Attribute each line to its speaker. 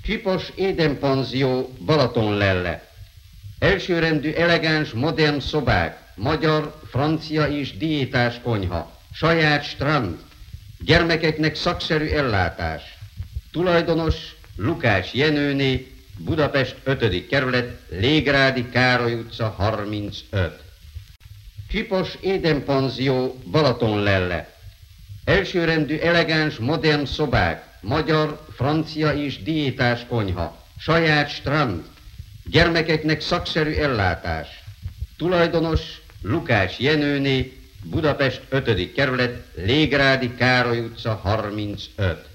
Speaker 1: Csipos édenpanzió Balatonlelle. Elsőrendű elegáns modern szobák, magyar, francia és diétás konyha, saját strand, gyermekeknek szakszerű ellátás. Tulajdonos Lukács Jenőné, Budapest 5. kerület, Légrádi Károly utca 35. Csipos édenpanzió Balatonlelle. Elsőrendű elegáns modern szobák, magyar, francia és diétás konyha, saját strand, gyermekeknek szakszerű ellátás. Tulajdonos Lukács Jenőné, Budapest 5. kerület, Légrádi Károly utca 35.